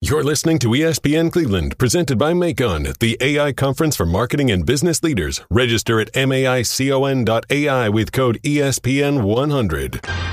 You're listening to ESPN Cleveland, presented by Macon, the AI conference for marketing and business leaders. Register at maicon.ai with code ESPN100.